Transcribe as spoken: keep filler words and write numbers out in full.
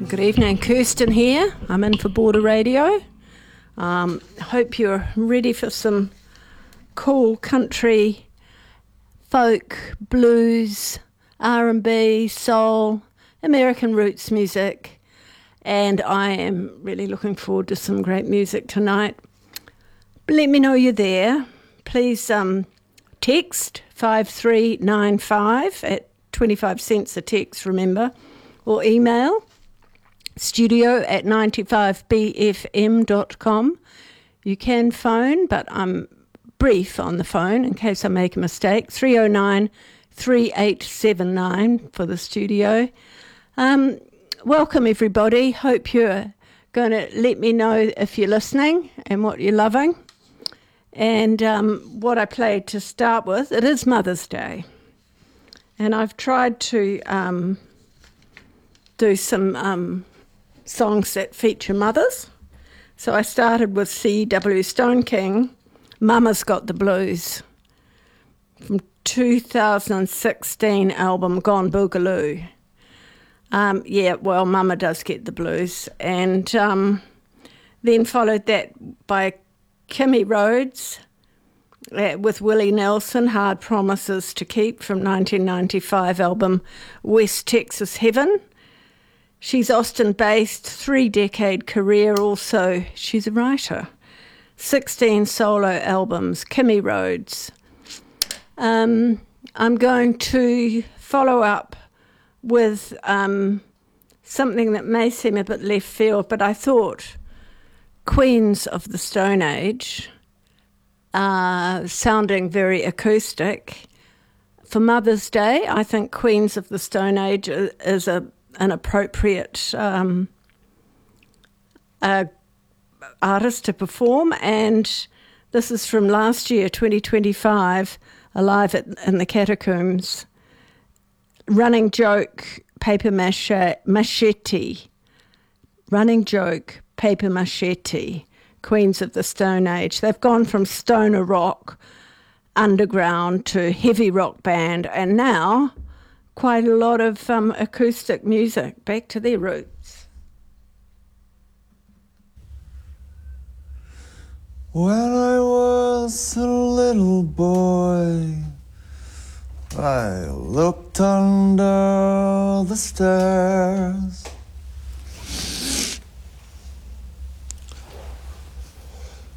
Good evening, Kirsten here. I'm in for Border Radio. Um, hope you're ready for some cool country, folk, blues, R and B, soul, American roots music, and I am really looking forward to some great music tonight. Let me know you're there. Please um, text five three nine five at twenty-five cents a text, remember, or email studio at ninety-five b f m dot com. You can phone, but I'm brief on the phone in case I make a mistake. three oh nine, three eight seven nine for the studio. Um, welcome, everybody. Hope you're going to let me know if you're listening and what you're loving. And um, what I played to start with, it is Mother's Day. And I've tried to um, do some um, songs that feature mothers. So I started with C W Stone King, Mama's Got the Blues, from two thousand sixteen album Gone Boogaloo. Um, yeah, well, Mama does get the blues. And um, then followed that by Kimmy Rhodes uh, with Willie Nelson, Hard Promises to Keep, from nineteen ninety-five album West Texas Heaven. She's Austin-based, three-decade career also. She's a writer. sixteen solo albums, Kimmy Rhodes. Um, I'm going to follow up with um, something that may seem a bit left field, but I thought Queens of the Stone Age, uh, sounding very acoustic. For Mother's Day, I think Queens of the Stone Age is a an appropriate um, uh, artist to perform, and this is from last year, twenty twenty-five, Alive at, in the Catacombs. Running Joke, Paper Mache, Machete. Running Joke, Paper Machete, Queens of the Stone Age. They've gone from stoner rock, underground, to heavy rock band, and now quite a lot of um, acoustic music, back to their roots. When I was a little boy, I looked under the stairs